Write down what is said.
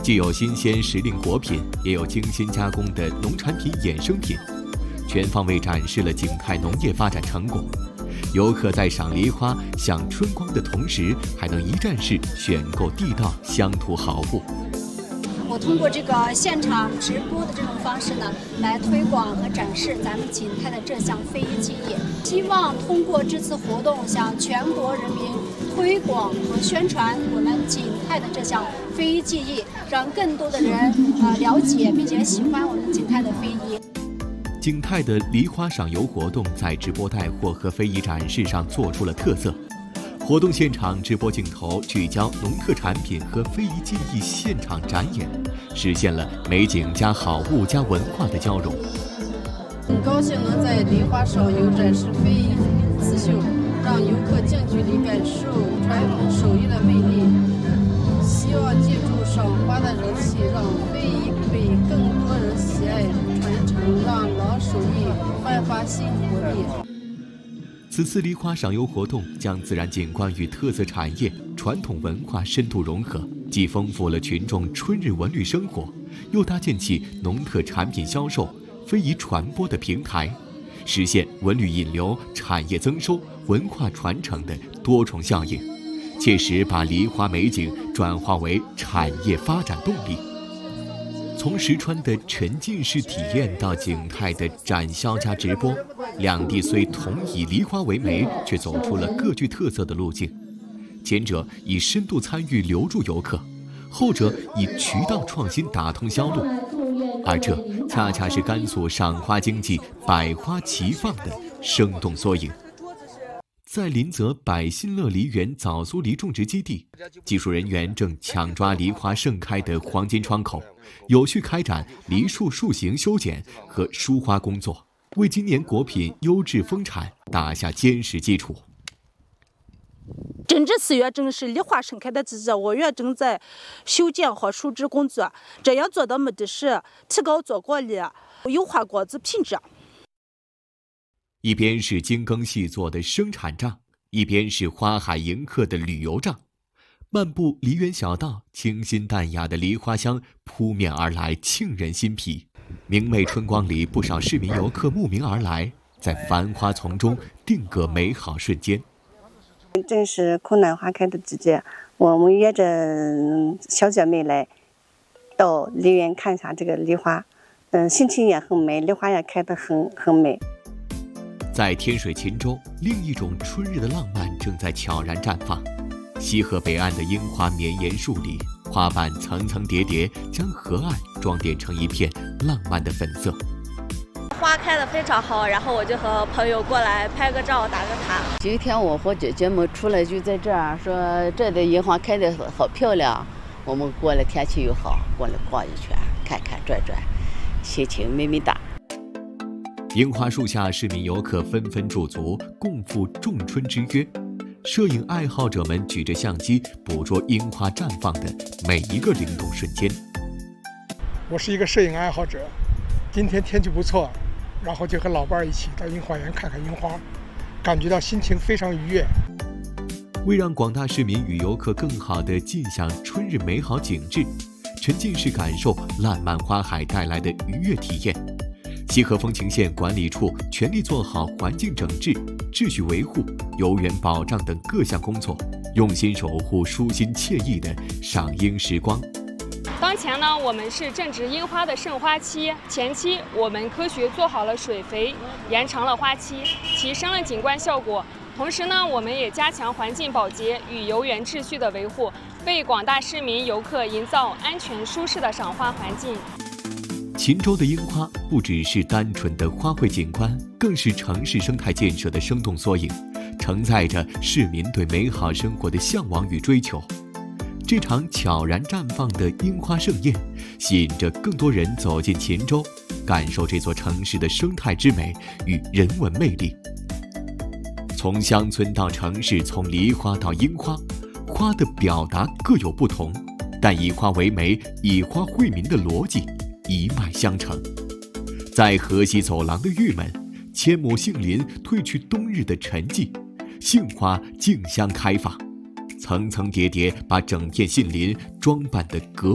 既有新鲜时令果品，也有精心加工的农产品衍生品，全方位展示了景泰农业发展成果。游客在赏梨花、享春光的同时，还能一站式选购地道乡土好物。 我通过这个现场直播的这种方式呢，来推广和展示咱们景泰的这项非遗技艺。希望通过这次活动，向全国人民推广和宣传我们景泰的这项非遗技艺，让更多的人了解并且喜欢我们景泰的非遗。 景泰的梨花赏游活动在直播带货和非遗展示上做出了特色。活动现场直播镜头聚焦农特产品和非遗技艺现场展演，实现了美景加好物加文化的交融。 很高兴能在梨花赏游展示非遗刺绣，让游客近距离感受传统手艺的魅力。希望借助赏花的人气，让非遗被更多人喜爱传承，让老手艺焕发新活力。 此次梨花赏游活动将自然景观与特色产业、传统文化深度融合，既丰富了群众春日文旅生活，又搭建起农特产品销售、非遗传播的平台，实现文旅引流、产业增收、文化传承的多重效应，切实把梨花美景转化为产业发展动力。从石川的沉浸式体验到景泰的展销加直播，两地虽同以梨花为媒，却走出了各具特色的路径。前者以深度参与留住游客，后者以渠道创新打通销路，而这恰恰是甘肃赏花经济百花齐放的生动缩影。在临泽百新乐梨园早苏梨种植基地，技术人员正抢抓梨花盛开的黄金窗口，有序开展梨树树形修剪和疏花工作，为今年果品优质丰产打下坚实基础。 正值4月，正是梨花盛开的季节，我院正在修剪和疏枝工作，这样做的目的是提高做果梨、优化果子品质。 一边是精耕细作的生产账，一边是花海迎客的旅游账。漫步梨园小道，清新淡雅的梨花香扑面而来，沁人心脾。明媚春光里，不少市民游客慕名而来，在繁花丛中定格美好瞬间。 正是苦暖花开的季节，我们约着小姐妹来到梨园看一下这个梨花，心情也很美，梨花也开得很美。 在天水秦州，另一种春日的浪漫正在悄然绽放。西河北岸的樱花绵延数里，花瓣层层叠叠，将河岸装点成一片浪漫的粉色。 花开得非常好，然后我就和朋友过来拍个照打个卡。 今天我和姐姐们出来就在这儿说，这的樱花开得好漂亮，我们过来天气又好，过来逛一圈，看看转转，心情美美哒。 樱花树下，市民游客纷纷驻足，共赴仲春之约。摄影爱好者们举着相机，捕捉樱花绽放的每一个灵动瞬间。 我是一个摄影爱好者，今天天气不错，然后就和老伴一起到樱花园看看樱花，感觉到心情非常愉悦。 为让广大市民与游客更好地尽享春日美好景致，沉浸式感受烂漫花海带来的愉悦体验，西河风情县管理处全力做好环境整治、秩序维护、游园保障等各项工作，用心守护舒心惬意的赏樱时光。 当前呢，我们是正值樱花的盛花期，前期我们科学做好了水肥，延长了花期，提升了景观效果。同时呢，我们也加强环境保洁与游园秩序的维护，为广大市民游客营造安全舒适的赏花环境。 秦州的樱花不只是单纯的花卉景观，更是城市生态建设的生动缩影，承载着市民对美好生活的向往与追求。这场悄然绽放的樱花盛宴，吸引着更多人走进秦州，感受这座城市的生态之美与人文魅力。从乡村到城市，从梨花到樱花，花的表达各有不同，但以花为媒、以花惠民的逻辑一脉相承。在河西走廊的郁闷，千亩杏林褪去冬日的沉寂，杏花竞相开放，层层叠叠把整片杏林装扮得格